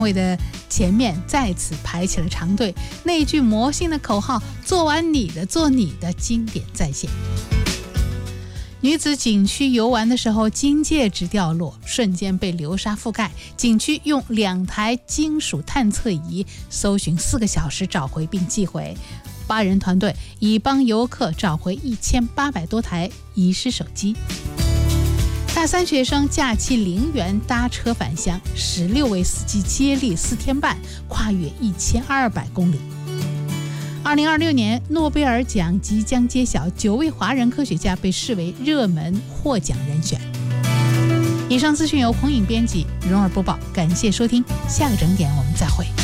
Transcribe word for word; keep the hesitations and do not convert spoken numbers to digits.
会的前面再次排起了长队，那句魔性的口号“做完你的，做你的”经典再现。女子景区游玩的时候，金戒指掉落，瞬间被流沙覆盖。景区用两台金属探测仪搜寻四个小时，找回并寄回。八人团队已帮游客找回一千八百多台遗失手机。大三学生假期零元搭车返乡，十六位司机接力四天半，跨越一千二百公里。二零二六年诺贝尔奖即将揭晓，九位华人科学家被视为热门获奖人选。以上资讯由孔颖编辑，蓉儿播报，感谢收听，下个整点我们再会。